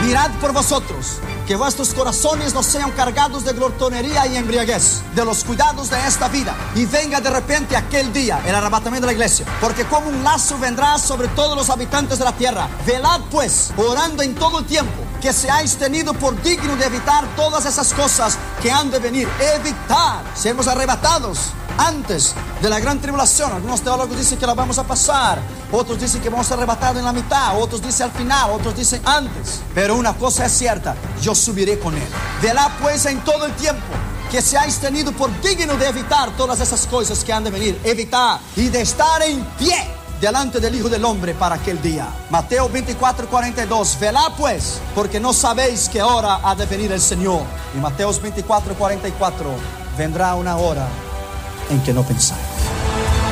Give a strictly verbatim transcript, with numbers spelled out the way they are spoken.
mirad por vosotros, que vuestros corazones no sean cargados de glotonería y embriaguez, de los cuidados de esta vida, y venga de repente aquel día, el arrebatamiento de la iglesia, porque como un lazo vendrá sobre todos los habitantes de la tierra. Velad pues, orando en todo el tiempo, que seáis tenido por digno de evitar todas esas cosas que han de venir. Evitar, sermos arrebatados antes de la gran tribulación. Algunos teólogos dicen que la vamos a pasar, otros dicen que vamos a ser arrebatados en la mitad, otros dicen al final, otros dicen antes. Pero una cosa es cierta, yo subiré con él. Velad pues en todo el tiempo, que seáis tenido por digno de evitar todas esas cosas que han de venir. Evitar y de estar en pie delante del Hijo del Hombre para aquel día. Mateo veinticuatro, cuarenta y dos. Velad pues, porque no sabéis qué hora ha de venir el Señor. Y Mateo veinticuatro, cuarenta y cuatro. Vendrá una hora en que no pensáis.